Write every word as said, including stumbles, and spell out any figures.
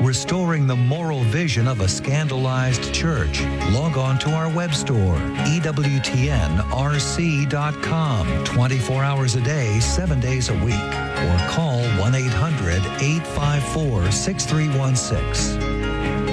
restoring the moral vision of a scandalized church. Log on to our web store, E W T N R C dot com, twenty-four hours a day, seven days a week. Or call one eight hundred, eight five four, six three one six.